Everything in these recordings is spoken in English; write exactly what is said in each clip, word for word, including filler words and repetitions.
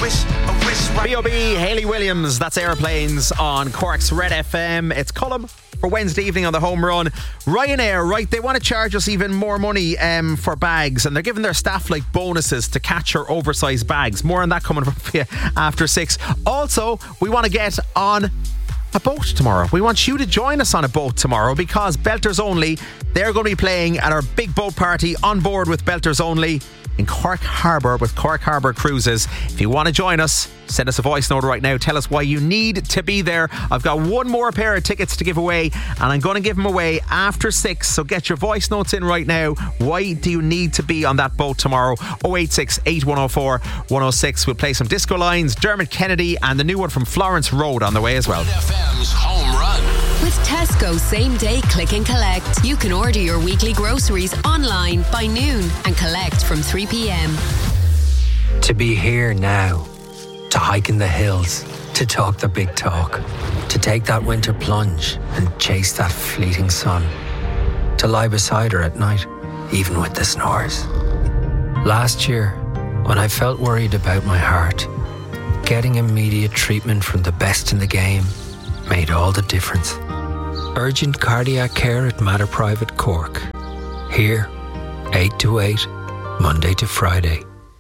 wish, a wish right B O B, Hayley Williams, that's Airplanes on Cork's Red F M. It's Cullum for Wednesday evening on the home run. Ryanair, right, they want to charge us even more money um, for bags, and they're giving their staff like bonuses to catch our oversized bags. More on that coming up for you after six. Also, we want to get on a boat tomorrow. We want you to join us on a boat tomorrow because Belters Only, they're going to be playing at our big boat party on board with Belters Only in Cork Harbour with Cork Harbour Cruises. If you want to join us, send us a voice note right now. Tell us why you need to be there. I've got one more pair of tickets to give away, and I'm going to give them away after six. So get your voice notes in right now. Why do you need to be on that boat tomorrow? oh eight six, eight one oh four, one oh six. We'll play some Disco Lines, Dermot Kennedy, and the new one from Florence Road on the way as well. Red F M's Home Run. With Tesco Same Day Click and Collect, you can order your weekly groceries online by noon and collect from three p.m. To be here now, to hike in the hills, to talk the big talk, to take that winter plunge and chase that fleeting sun, to lie beside her at night, even with the snores. Last year, when I felt worried about my heart, getting immediate treatment from the best in the game made all the difference. Urgent cardiac care at Mater Private Cork. Here, eight to eight, Monday to Friday.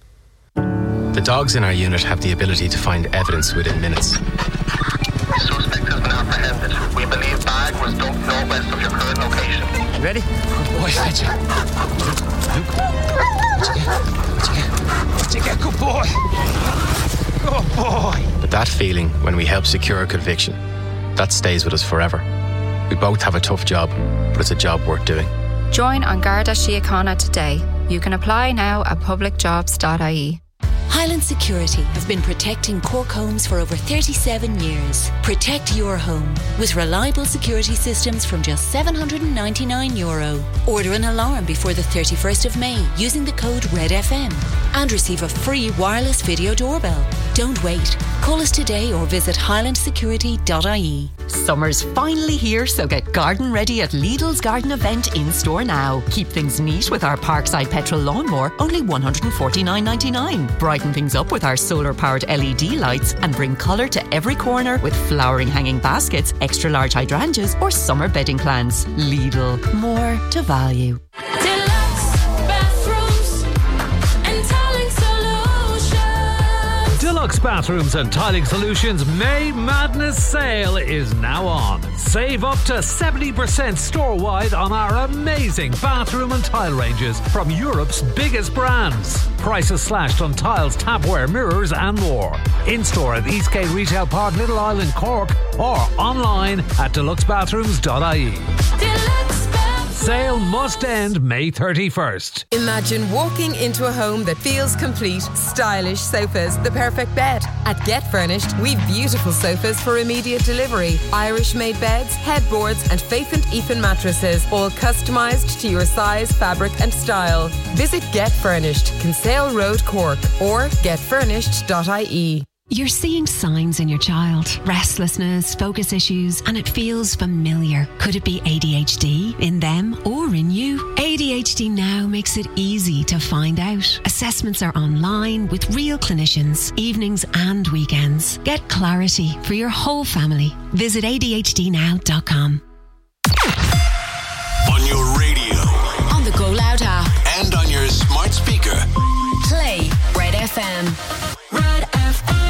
The dogs in our unit have the ability to find evidence within minutes. Suspect has been apprehended. We believe bag was dumped northwest of your current location. Ready? Good boy, Fetcher. Luke, what'd you get? What'd you get? What'd you get? Good boy. Good boy. But that feeling when we help secure a conviction, that stays with us forever. We both have a tough job, but it's a job worth doing. Join An Garda Síochána today. You can apply now at public jobs dot I E. Highland Security have been protecting Cork homes for over thirty-seven years. Protect your home with reliable security systems from just seven hundred ninety-nine euro. Order an alarm before the thirty-first of May using the code Red F M and receive a free wireless video doorbell. Don't wait. Call us today or visit highland security dot I E. Summer's finally here, so get garden ready at Lidl's garden event in store now. Keep things neat with our Parkside petrol lawnmower, only one hundred forty-nine ninety-nine. Brighten things up with our solar-powered L E D lights and bring colour to every corner with flowering hanging baskets, extra large hydrangeas or summer bedding plans. Lidl, more to value. Deluxe Bathrooms and Tiling Solutions May Madness Sale is now on. Save up to seventy percent store-wide on our amazing bathroom and tile ranges from Europe's biggest brands. Prices slashed on tiles, tapware, mirrors and more. In-store at Eastgate Retail Park, Little Island, Cork, or online at deluxe bathrooms dot I E. Deluxe Sale must end May thirty-first. Imagine walking into a home that feels complete. Stylish sofas, the perfect bed. At Get Furnished, we've beautiful sofas for immediate delivery. Irish-made beds, headboards and Faith and Ethan mattresses, all customised to your size, fabric and style. Visit Get Furnished, Kinsale Road, Cork, or get furnished dot I E. You're seeing signs in your child. Restlessness, focus issues, and it feels familiar. Could it be A D H D in them or in you? A D H D Now makes it easy to find out. Assessments are online with real clinicians, evenings and weekends. Get clarity for your whole family. Visit A D H D now dot com. On your radio. On the Go Loud app. And on your smart speaker. Play Red F M. Red F M.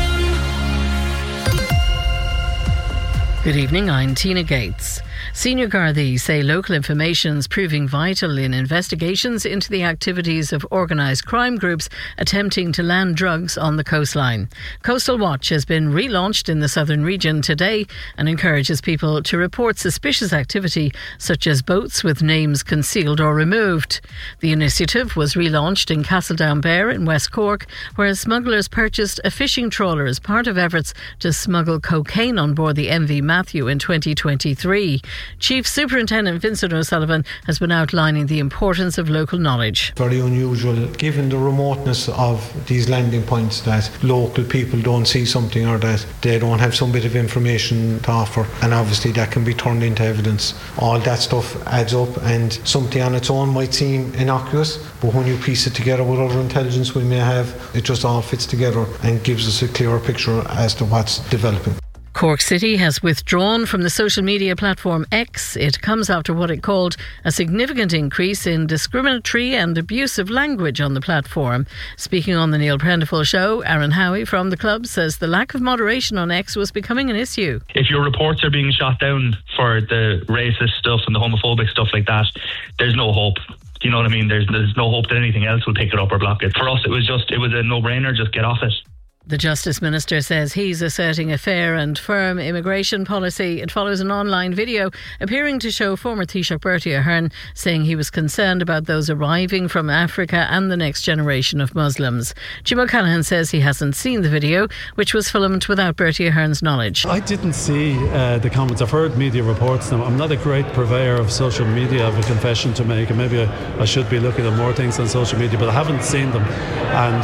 Good evening, I'm Tina Gates. Senior Gardaí say local information is proving vital in investigations into the activities of organised crime groups attempting to land drugs on the coastline. Coastal Watch has been relaunched in the southern region today and encourages people to report suspicious activity such as boats with names concealed or removed. The initiative was relaunched in Castledownbere in West Cork, where smugglers purchased a fishing trawler as part of efforts to smuggle cocaine on board the M V Matthew in twenty twenty-three. Chief Superintendent Vincent O'Sullivan has been outlining the importance of local knowledge. Very unusual, given the remoteness of these landing points, that local people don't see something or that they don't have some bit of information to offer, and obviously that can be turned into evidence. All that stuff adds up, and something on its own might seem innocuous, but when you piece it together with other intelligence we may have, it just all fits together and gives us a clearer picture as to what's developing. Cork City has withdrawn from the social media platform X. It comes after what it called a significant increase in discriminatory and abusive language on the platform. Speaking on the Neil Prendeville show, Aaron Howie from the club says the lack of moderation on X was becoming an issue. If your reports are being shot down for the racist stuff and the homophobic stuff like that, there's no hope. Do you know what I mean? There's there's no hope that anything else will pick it up or block it. For us, it was just it was a no-brainer. Just get off it. The Justice Minister says he's asserting a fair and firm immigration policy. It follows an online video appearing to show former Taoiseach Bertie Ahern saying he was concerned about those arriving from Africa and the next generation of Muslims. Jim O'Callaghan says he hasn't seen the video, which was filmed without Bertie Ahern's knowledge. I didn't see uh, the comments. I've heard media reports now. I'm not a great purveyor of social media. I have a confession to make, and maybe I, I should be looking at more things on social media, but I haven't seen them. And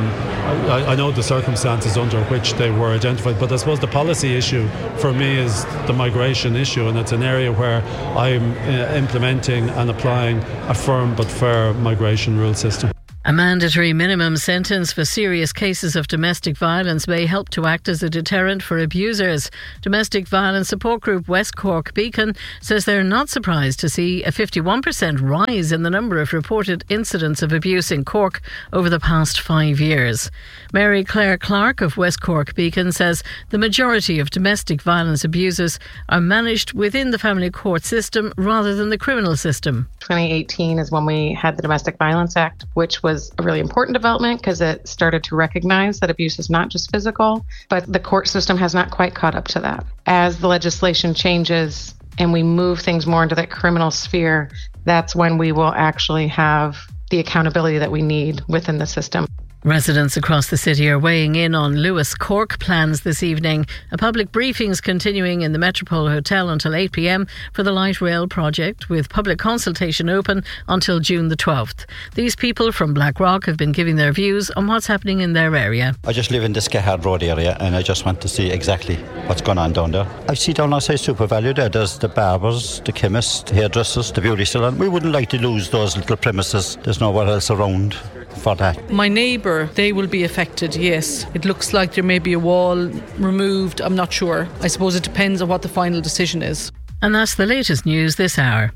um, I, I know the circumstances circumstances under which they were identified, but I suppose the policy issue for me is the migration issue, and it's an area where I'm uh, implementing and applying a firm but fair migration rule system. A mandatory minimum sentence for serious cases of domestic violence may help to act as a deterrent for abusers. Domestic violence support group West Cork Beacon says they're not surprised to see a fifty-one percent rise in the number of reported incidents of abuse in Cork over the past five years. Mary Claire Clark of West Cork Beacon says the majority of domestic violence abusers are managed within the family court system rather than the criminal system. twenty eighteen is when we had the Domestic Violence Act, which was a really important development because it started to recognize that abuse is not just physical, but the court system has not quite caught up to that. As the legislation changes and we move things more into that criminal sphere, that's when we will actually have the accountability that we need within the system. Residents across the city are weighing in on Lewis Cork plans this evening. A public briefing is continuing in the Metropole Hotel until eight p.m. for the light rail project, with public consultation open until June the twelfth. These people from Blackrock have been giving their views on what's happening in their area. I just live in the Skehard Road area and I just want to see exactly what's going on down there. I see down outside SuperValu there, there's the barbers, the chemists, the hairdressers, the beauty salon. We wouldn't like to lose those little premises. There's nowhere else around for that. My neighbour, they will be affected, yes. It looks like there may be a wall removed. I'm not sure. I suppose it depends on what the final decision is. And that's the latest news this hour.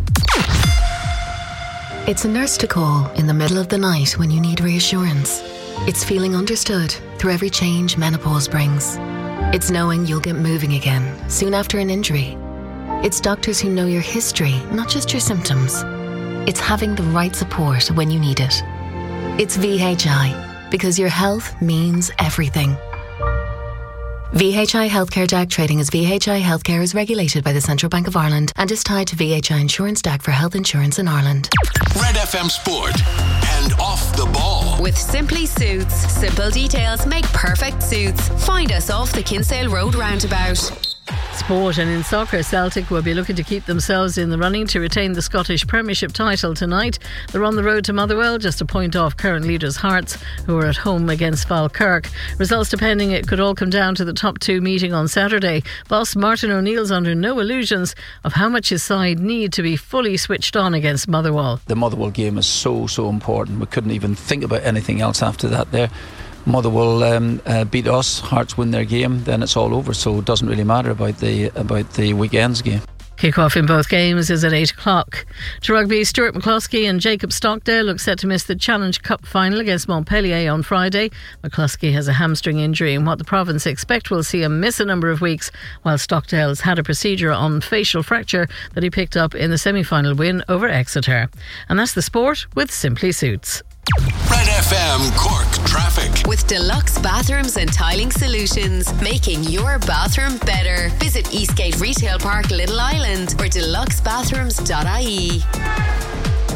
It's a nurse to call in the middle of the night when you need reassurance. It's feeling understood through every change menopause brings. It's knowing you'll get moving again soon after an injury. It's doctors who know your history, not just your symptoms. It's having the right support when you need it. It's V H I, because your health means everything. V H I Healthcare D A C trading as V H I Healthcare is regulated by the Central Bank of Ireland and is tied to V H I Insurance D A C for health insurance in Ireland. Red F M Sport and Off the Ball. With Simply Suits, simple details make perfect suits. Find us off the Kinsale Road roundabout. Sport, and in soccer, Celtic will be looking to keep themselves in the running to retain the Scottish Premiership title tonight. They're on the road to Motherwell, just a point off current leaders Hearts, who are at home against Falkirk. Results depending, it could all come down to the top two meeting on Saturday. Boss Martin O'Neill's under no illusions of how much his side need to be fully switched on against Motherwell. The Motherwell game is so, so important. We couldn't even think about anything else after that there. Motherwell um, uh, beat us, Hearts win their game, then it's all over, so it doesn't really matter about the about the weekend's game. Kick-off in both games is at eight o'clock. To rugby, Stuart McCluskey and Jacob Stockdale look set to miss the Challenge Cup final against Montpellier on Friday. McCluskey has a hamstring injury and what the province expect will see him miss a number of weeks, while Stockdale's had a procedure on facial fracture that he picked up in the semi-final win over Exeter. And that's the sport with Simply Suits. Red F M Cork traffic. With Deluxe Bathrooms and Tiling Solutions, making your bathroom better. Visit Eastgate Retail Park, Little Island, or deluxe bathrooms dot I E.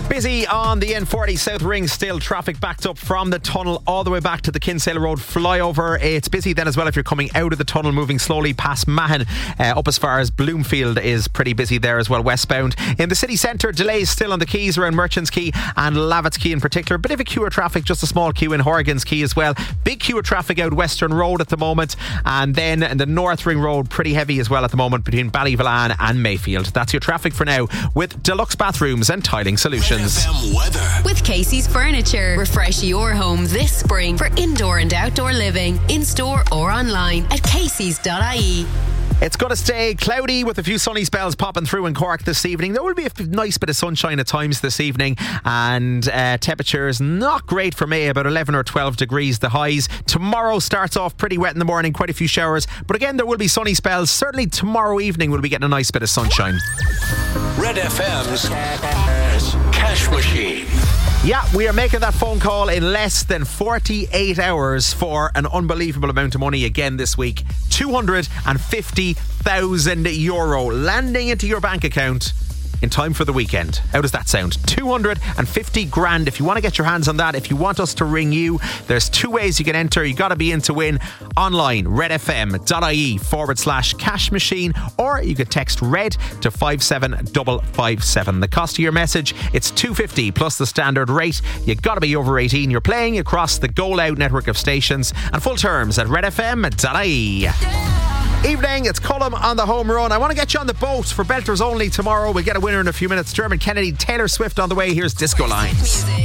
Busy on the N forty South Ring still. Traffic backed up from the tunnel all the way back to the Kinsale Road flyover. It's busy then as well if you're coming out of the tunnel, moving slowly past Mahon. Uh, up as far as Bloomfield is pretty busy there as well, westbound. In the city centre, delays still on the quays around Merchants Quay and Lavitt's Quay in particular. Bit of a queue of traffic, just a small queue in Horgan's Quay as well. Big queue of traffic out Western Road at the moment. And then the North Ring Road, pretty heavy as well at the moment between Ballyvillan and Mayfield. That's your traffic for now with Deluxe Bathrooms and Tiling Solutions. Weather. With Casey's Furniture. Refresh your home this spring for indoor and outdoor living. In store or online at caseys dot I E. It's going to stay cloudy with a few sunny spells popping through in Cork this evening. There will be a nice bit of sunshine at times this evening, and uh, temperatures not great for May, about eleven or twelve degrees the highs. Tomorrow starts off pretty wet in the morning, quite a few showers, but again there will be sunny spells. Certainly tomorrow evening we'll be getting a nice bit of sunshine. Red F M's Cash Machine. Yeah, we are making that phone call in less than forty-eight hours for an unbelievable amount of money again this week. two hundred fifty thousand euro landing into your bank account in time for the weekend. How does that sound? two hundred fifty grand. If you want to get your hands on that, if you want us to ring you, there's two ways you can enter. You got to be in to win. Online, redfm.ie forward slash cash machine, or you could text red to five seven five five seven. The cost of your message, it's two hundred fifty plus the standard rate. You got to be over eighteen. You're playing across the Go Loud network of stations, and full terms at redfm.ie. Evening, it's Cullum on the home run. I want to get you on the boat for Belters only tomorrow. We'll get a winner in a few minutes. Dermot Kennedy, Taylor Swift on the way. Here's Disco Lines.